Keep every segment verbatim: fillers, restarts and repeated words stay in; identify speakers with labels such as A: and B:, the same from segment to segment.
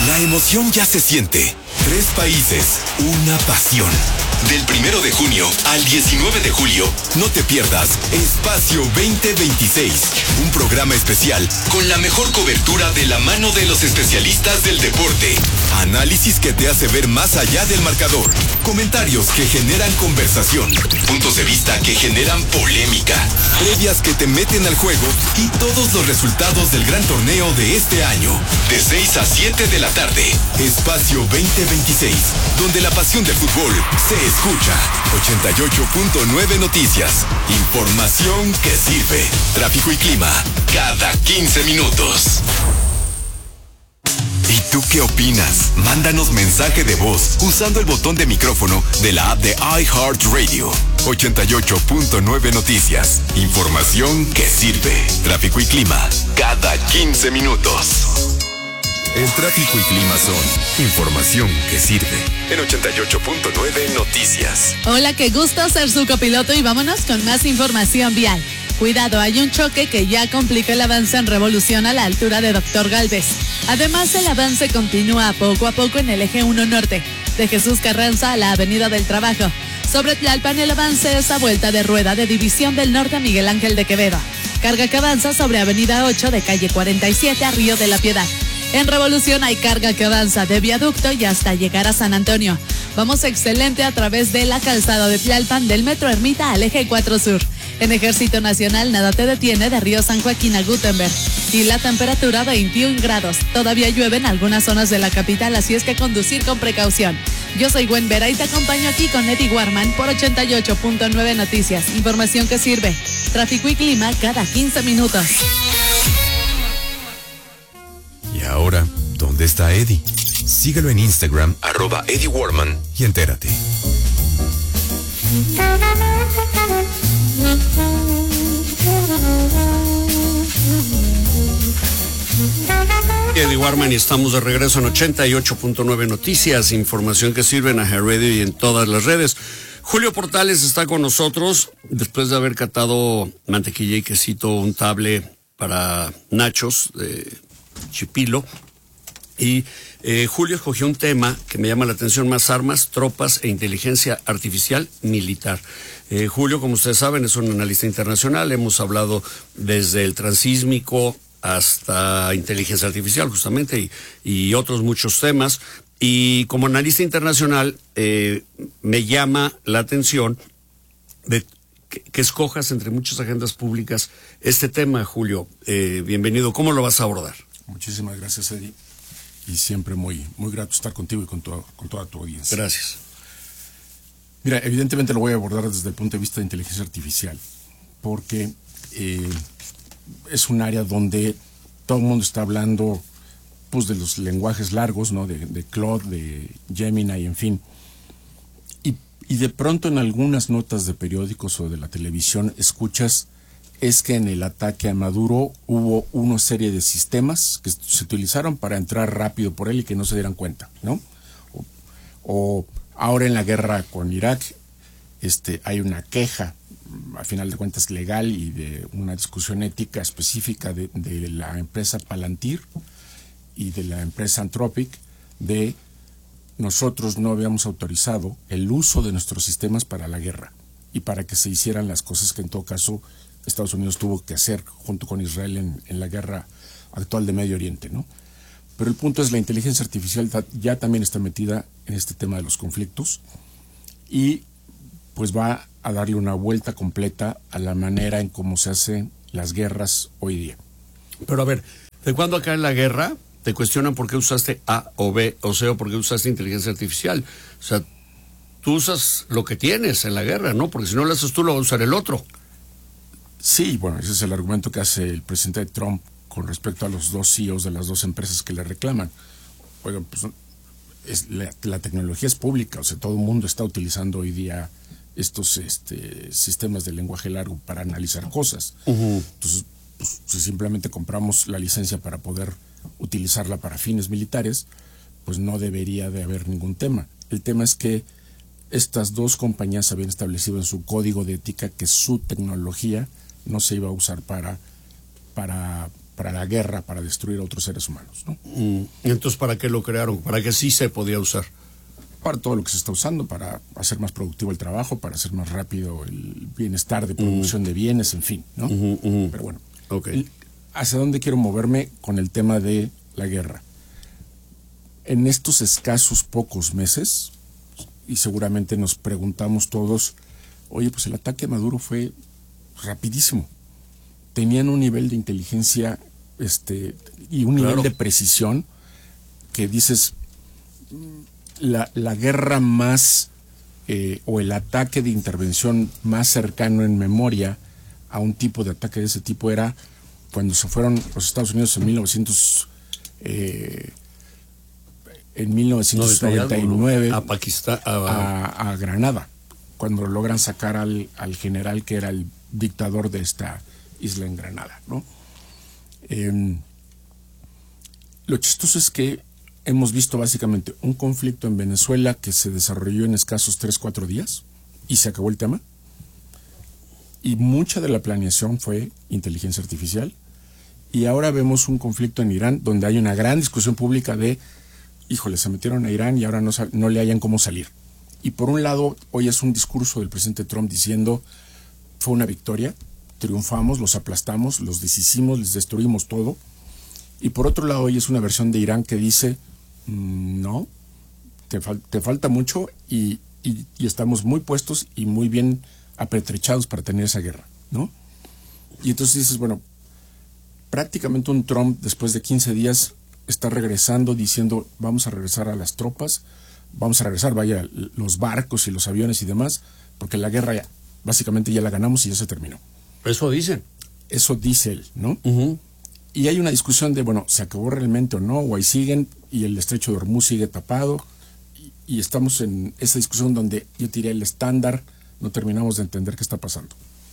A: La emoción ya se siente. Tres países, una pasión. Del primero de junio al diecinueve de julio, no te pierdas Espacio veinte veintiséis, un programa especial con la mejor cobertura de la mano de los especialistas del deporte. Análisis que te hace ver más allá del marcador. Comentarios que generan conversación. Puntos de vista que generan polémica. Previas que te meten al juego y todos los resultados del gran torneo de este año. De seis a siete de la tarde. Espacio veinte veintiséis, donde la pasión del fútbol se escucha. ochenta y ocho punto nueve Noticias. Información que sirve. Tráfico y clima cada quince minutos. ¿Y tú qué opinas? Mándanos mensaje de voz usando el botón de micrófono de la app de iHeartRadio. ochenta y ocho punto nueve Noticias. Información que sirve. Tráfico y clima cada quince minutos. El tráfico y clima son información que sirve. En ochenta y ocho punto nueve Noticias.
B: Hola, qué gusto ser su copiloto y vámonos con más información vial. Cuidado, hay un choque que ya complica el avance en Revolución a la altura de Doctor Gálvez. Además, el avance continúa poco a poco en el eje uno Norte, de Jesús Carranza a la Avenida del Trabajo. Sobre Tlalpan, el avance es a vuelta de rueda de División del Norte a Miguel Ángel de Quevedo. Carga que avanza sobre Avenida ocho de calle cuarenta y siete a Río de la Piedad. En Revolución hay carga que avanza de Viaducto y hasta llegar a San Antonio. Vamos excelente a través de la calzada de Tlalpan del Metro Ermita al eje cuatro Sur. En Ejército Nacional nada te detiene de Río San Joaquín a Gutenberg. Y la temperatura veintiún grados. Todavía llueve en algunas zonas de la capital, así es que conducir con precaución. Yo soy Gwen Vera y te acompaño aquí con Eddie Warman por ochenta y ocho punto nueve Noticias. Información que sirve. Tráfico y clima cada quince minutos.
A: Y ahora, ¿dónde está Eddie? Síguelo en Instagram, arroba Eddie Warman, y entérate.
C: Eddie Warman y estamos de regreso en ochenta y ocho punto nueve Noticias, información que sirve en iHeartRadio y en todas las redes. Julio Portales está con nosotros después de haber catado mantequilla y quesito untable para nachos de Chipilo. Y eh, Julio escogió un tema que me llama la atención: más armas, tropas e inteligencia artificial militar. Eh, Julio, como ustedes saben, es un analista internacional. Hemos hablado desde el transísmico hasta inteligencia artificial, justamente, y, y otros muchos temas. Y como analista internacional, eh, me llama la atención de que, que escojas entre muchas agendas públicas este tema, Julio. Eh, bienvenido. ¿Cómo lo vas a abordar?
D: Muchísimas gracias, Eddie. Y siempre muy, muy grato estar contigo y con, tu, con toda tu audiencia.
C: Gracias.
D: Mira, evidentemente lo voy a abordar desde el punto de vista de inteligencia artificial, porque eh, es un área donde todo el mundo está hablando, pues, de los lenguajes largos, ¿no? De, de Claude, de Gemini, en fin. Y, y de pronto en algunas notas de periódicos o de la televisión escuchas es que en el ataque a Maduro hubo una serie de sistemas que se utilizaron para entrar rápido por él y que no se dieran cuenta, ¿no? O, o ahora en la guerra con Irak, este, hay una queja, a final de cuentas legal, y de una discusión ética específica de, de la empresa Palantir y de la empresa Anthropic, de nosotros no habíamos autorizado el uso de nuestros sistemas para la guerra y para que se hicieran las cosas que en todo caso Estados Unidos tuvo que hacer junto con Israel en, en la guerra actual de Medio Oriente, ¿no? Pero el punto es, la inteligencia artificial ya también está metida en este tema de los conflictos y pues va a darle una vuelta completa a la manera en cómo se hacen las guerras hoy día.
C: Pero a ver, ¿de cuándo acá en la guerra te cuestionan por qué usaste A o B o C o por qué usaste inteligencia artificial? O sea, tú usas lo que tienes en la guerra, ¿no? Porque si no lo haces tú, lo va a usar el otro.
D: Sí, bueno, ese es el argumento que hace el presidente Trump con respecto a los dos C E Os de las dos empresas que le reclaman. Oigan, pues es, la, la tecnología es pública, o sea, todo el mundo está utilizando hoy día estos este, sistemas de lenguaje largo para analizar cosas. Uh-huh. Entonces, pues, si simplemente compramos la licencia para poder utilizarla para fines militares, pues no debería de haber ningún tema. El tema es que estas dos compañías habían establecido en su código de ética que su tecnología no se iba a usar para, para, para la guerra, para destruir a otros seres humanos, ¿no?
C: Mm. Entonces, ¿para qué lo crearon? ¿Para qué sí se podía usar?
D: Para todo lo que se está usando, para hacer más productivo el trabajo, para hacer más rápido el bienestar de producción mm. de bienes, en fin, ¿no? Uh-huh, uh-huh. Pero bueno,
C: okay.
D: ¿Hacia dónde quiero moverme con el tema de la guerra? En estos escasos pocos meses, y seguramente nos preguntamos todos, oye, pues el ataque a Maduro fue rapidísimo. Tenían un nivel de inteligencia este, y un nivel claro. de precisión que dices, la, la guerra más, eh, o el ataque de intervención más cercano en memoria a un tipo de ataque de ese tipo era cuando se fueron los Estados Unidos en mil novecientos, eh, en mil novecientos noventa y nueve,
C: no, a Pakistán, a,
D: a, a Granada, cuando logran sacar al, al general que era el dictador de esta isla en Granada, ¿no? Eh, lo chistoso es que hemos visto básicamente un conflicto en Venezuela que se desarrolló en escasos tres, cuatro días y se acabó el tema. Y mucha de la planeación fue inteligencia artificial. Y ahora vemos un conflicto en Irán donde hay una gran discusión pública de, híjole, se metieron a Irán y ahora no, no le hayan cómo salir. Y por un lado, hoy es un discurso del presidente Trump diciendo, fue una victoria, triunfamos, los aplastamos, los deshicimos, les destruimos todo. Y por otro lado, hoy es una versión de Irán que dice, mmm, no, te, fal te falta mucho y, y, y estamos muy puestos y muy bien apetrechados para tener esa guerra, ¿no? Y entonces dices, bueno, prácticamente un Trump después de quince días está regresando diciendo, vamos a regresar a las tropas, vamos a regresar, vaya, los barcos y los aviones y demás, porque la guerra ya, básicamente ya la ganamos y ya se terminó.
C: Eso dicen.
D: Eso dice él, ¿no?
C: Uh-huh.
D: Y hay una discusión de, bueno, ¿se acabó realmente o no? O ahí siguen, y el estrecho de Hormuz sigue tapado, y, y estamos en esa discusión donde yo tiré el estándar, no terminamos de entender qué está pasando.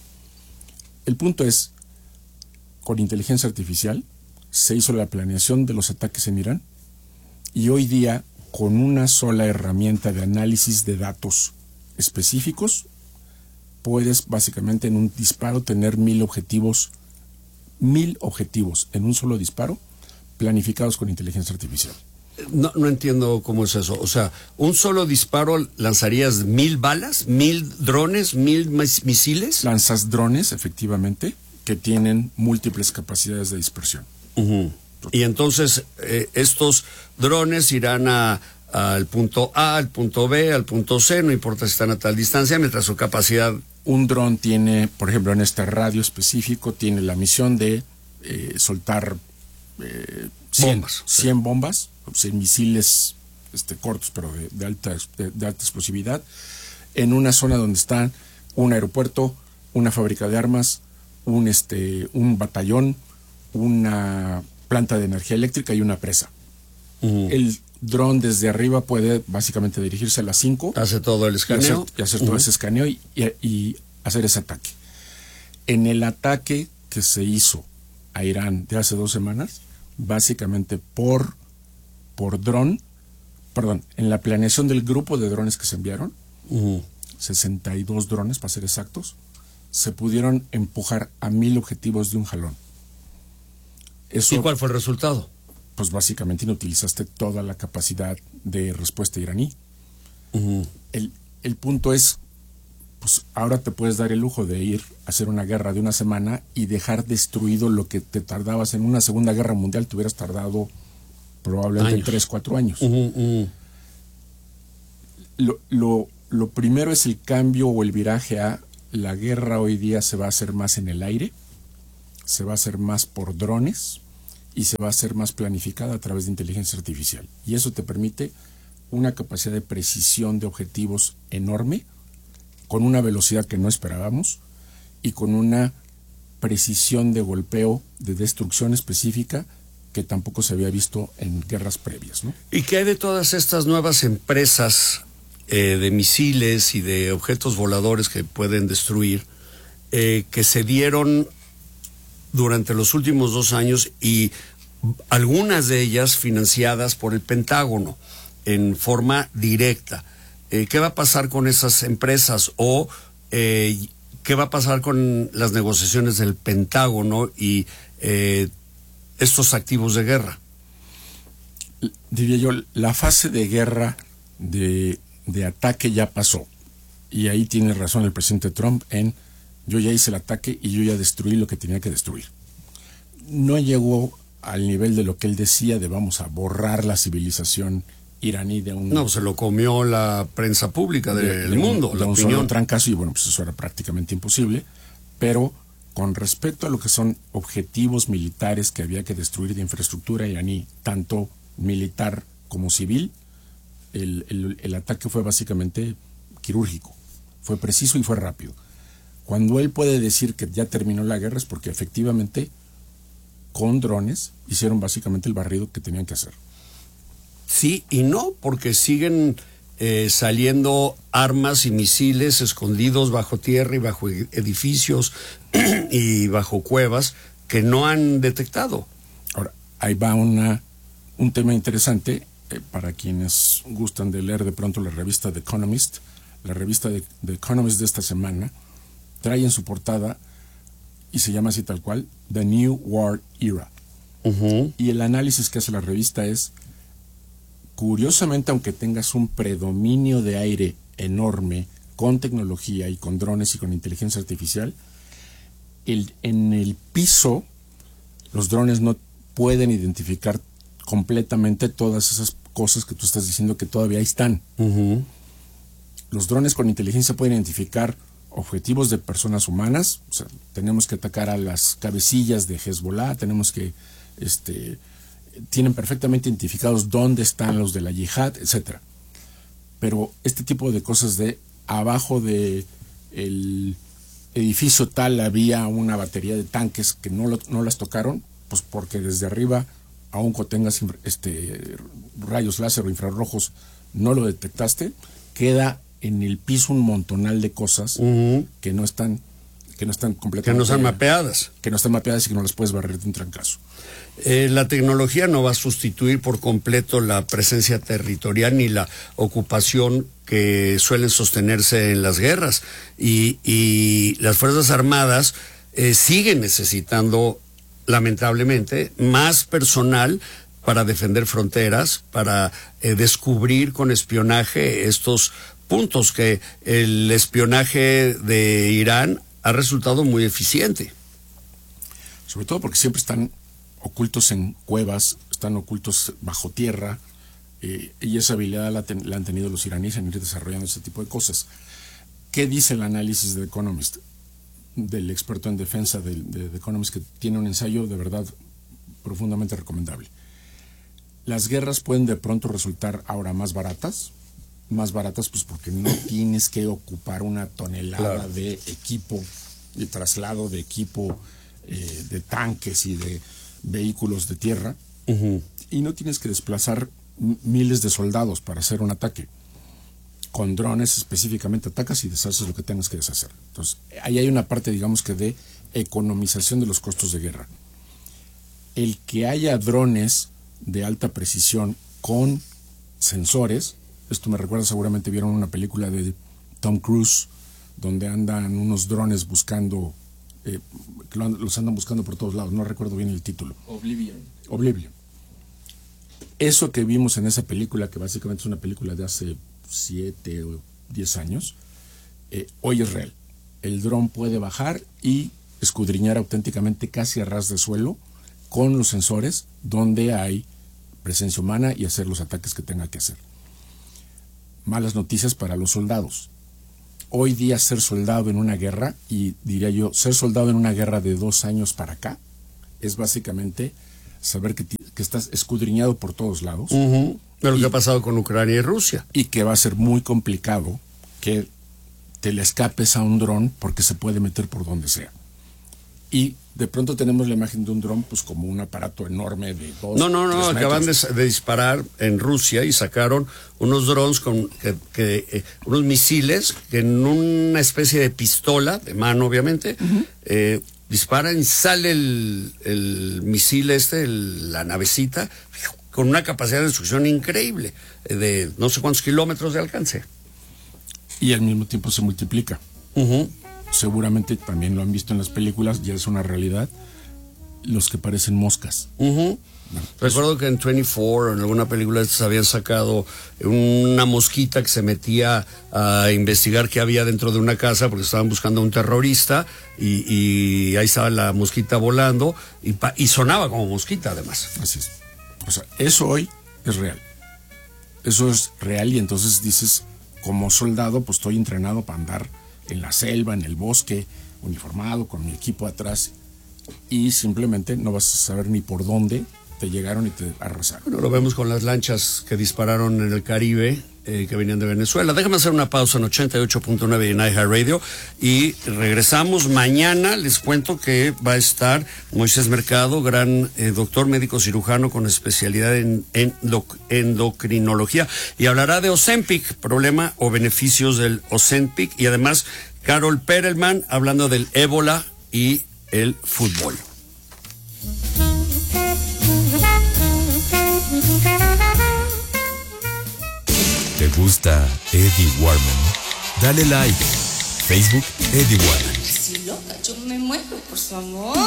D: El punto es, con inteligencia artificial, se hizo la planeación de los ataques en Irán, y hoy día, con una sola herramienta de análisis de datos específicos, puedes básicamente en un disparo tener mil objetivos, mil objetivos en un solo disparo, planificados con inteligencia artificial.
C: No, no entiendo cómo es eso. O sea, un solo disparo lanzarías mil balas, mil drones, mil misiles.
D: Lanzas drones, efectivamente, que tienen múltiples capacidades de dispersión.
C: Uh-huh. Y entonces eh, estos drones irán a al punto A, al punto B, al punto C, no importa si están a tal distancia, mientras su capacidad...
D: Un dron tiene, por ejemplo, en este radio específico, tiene la misión de eh, soltar eh, cien bombas, cien bombas, cien misiles este, cortos, pero de, de, alta, de, de alta explosividad, en una zona donde están un aeropuerto, una fábrica de armas, un, este, un batallón, una planta de energía eléctrica y una presa. Uh-huh. El dron desde arriba puede básicamente dirigirse a las cinco.
C: Hace todo el escaneo.
D: Y hacer, y hacer uh-huh. todo ese escaneo y, y, y hacer ese ataque. En el ataque que se hizo a Irán de hace dos semanas, básicamente por, por dron, perdón, en la planeación del grupo de drones que se enviaron, uh-huh. sesenta y dos drones para ser exactos, se pudieron empujar a mil objetivos de un jalón. Eso,
C: ¿y cuál fue el resultado?
D: Pues básicamente inutilizaste toda la capacidad de respuesta iraní. Uh-huh. el, el punto es, pues ahora te puedes dar el lujo de ir a hacer una guerra de una semana y dejar destruido lo que te tardabas en una segunda guerra mundial, te hubieras tardado probablemente en tres, cuatro años. Uh-huh, uh-huh. Lo, lo, lo primero es el cambio o el viraje a la guerra hoy día se va a hacer más en el aire, se va a hacer más por drones, y se va a hacer más planificada a través de inteligencia artificial. Y eso te permite una capacidad de precisión de objetivos enorme, con una velocidad que no esperábamos, y con una precisión de golpeo, de destrucción específica, que tampoco se había visto en guerras previas, ¿no?
C: ¿Y qué hay de todas estas nuevas empresas eh, de misiles y de objetos voladores que pueden destruir, eh, que se dieron durante los últimos dos años y algunas de ellas financiadas por el Pentágono en forma directa? Eh, ¿Qué va a pasar con esas empresas? O eh, ¿qué va a pasar con las negociaciones del Pentágono y eh, estos activos de guerra?
D: Diría yo, la fase de guerra de, de ataque ya pasó. Y ahí tiene razón el presidente Trump en yo ya hice el ataque y yo ya destruí lo que tenía que destruir. No llegó al nivel de lo que él decía de vamos a borrar la civilización iraní de un...
C: No, se lo comió la prensa pública de, del de mundo,
D: un,
C: la
D: de un
C: opinión.
D: Solo trancazo, y bueno, pues eso era prácticamente imposible, pero con respecto a lo que son objetivos militares que había que destruir de infraestructura iraní, tanto militar como civil, el, el, el ataque fue básicamente quirúrgico, fue preciso y fue rápido. Cuando él puede decir que ya terminó la guerra es porque efectivamente con drones hicieron básicamente el barrido que tenían que hacer.
C: Sí y no, porque siguen eh, saliendo armas y misiles escondidos bajo tierra y bajo edificios y bajo cuevas que no han detectado.
D: Ahora, ahí va una, un tema interesante eh, para quienes gustan de leer de pronto la revista The Economist. La revista de The Economist de esta semana trae en su portada, y se llama así tal cual, The New War Era.
C: Uh-huh.
D: Y el análisis que hace la revista es, curiosamente, aunque tengas un predominio de aire enorme, con tecnología y con drones y con inteligencia artificial, el, en el piso los drones no pueden identificar completamente todas esas cosas que tú estás diciendo que todavía están.
C: Uh-huh.
D: Los drones con inteligencia pueden identificar objetivos de personas humanas, o sea, tenemos que atacar a las cabecillas de Hezbollah, tenemos que, este, tienen perfectamente identificados dónde están los de la yihad, etcétera. Pero este tipo de cosas de abajo de el edificio tal había una batería de tanques que no, lo, no las tocaron, pues porque desde arriba, aun cuando tengas este, rayos láser o infrarrojos, no lo detectaste, queda en el piso un montonal de cosas uh-huh. que no están que no están completamente...
C: Que no están mapeadas.
D: Que no están mapeadas y que no las puedes barrer de un trancazo.
C: Eh, la tecnología no va a sustituir por completo la presencia territorial ni la ocupación que suelen sostenerse en las guerras. Y, y las Fuerzas Armadas eh, siguen necesitando, lamentablemente, más personal para defender fronteras, para eh, descubrir con espionaje estos puntos que el espionaje de Irán ha resultado muy eficiente.
D: Sobre todo porque siempre están ocultos en cuevas, están ocultos bajo tierra, eh, y esa habilidad la, ten, la han tenido los iraníes en ir desarrollando ese tipo de cosas. ¿Qué dice el análisis de The Economist? Del experto en defensa de, de The Economist, que tiene un ensayo de verdad profundamente recomendable. Las guerras pueden de pronto resultar ahora más baratas, más baratas pues porque no tienes que ocupar una tonelada claro. de equipo, de traslado de equipo, eh, de tanques y de vehículos de tierra,
C: uh-huh.
D: y no tienes que desplazar miles de soldados para hacer un ataque. Con drones específicamente atacas y deshaces lo que tengas que deshacer. Entonces, ahí hay una parte, digamos que de economización de los costos de guerra. El que haya drones de alta precisión con sensores, esto me recuerda, seguramente vieron una película de Tom Cruise donde andan unos drones buscando, eh, que los andan buscando por todos lados, no recuerdo bien el título.
E: Oblivion.
D: Oblivion. Eso que vimos en esa película, que básicamente es una película de hace siete o diez años, eh, hoy es real. El dron puede bajar y escudriñar auténticamente casi a ras de suelo con los sensores donde hay presencia humana y hacer los ataques que tenga que hacer. Malas noticias para los soldados. Hoy día ser soldado en una guerra, y diría yo, ser soldado en una guerra de dos años para acá, es básicamente saber que, que estás escudriñado por todos lados.
C: Uh-huh. De lo y, que ha pasado con Ucrania y Rusia.
D: Y que va a ser muy complicado que te le escapes a un dron porque se puede meter por donde sea. Y de pronto tenemos la imagen de un dron pues como un aparato enorme de dos,
C: No, no, no, acaban de, de disparar en Rusia y sacaron unos drones con que, que eh, unos misiles que en una especie de pistola, de mano obviamente, uh-huh. eh, disparan y sale el, el misil este, el, la navecita, con una capacidad de destrucción increíble, de no sé cuántos kilómetros de alcance.
D: Y al mismo tiempo se multiplica.
C: Uh-huh.
D: Seguramente también lo han visto en las películas, ya es una realidad. los que parecen moscas.
C: Uh-huh. Bueno, recuerdo que en veinticuatro, en alguna película, se habían sacado una mosquita que se metía a investigar qué había dentro de una casa porque estaban buscando a un terrorista y, y ahí estaba la mosquita volando y, pa- y sonaba como mosquita además.
D: Así es. O sea, eso hoy es real. Eso es real y entonces dices, como soldado, pues estoy entrenado para andar en la selva, en el bosque, uniformado, con mi equipo atrás y simplemente no vas a saber ni por dónde te llegaron y te arrasaron.
C: Bueno, lo vemos con las lanchas que dispararon en el Caribe, eh, que venían de Venezuela. Déjame hacer una pausa en ochenta y ocho punto nueve en iHeartRadio y regresamos mañana. Les cuento que va a estar Moisés Mercado, gran eh, doctor médico cirujano con especialidad en, en endoc- endocrinología, y hablará de Ozempic, problema o beneficios del Ozempic, y además Carol Perelman hablando del ébola y el fútbol.
A: ¿Te gusta Eddie Warman? Dale like. Facebook Eddie Warman.
E: Si loca, yo me muero por su amor.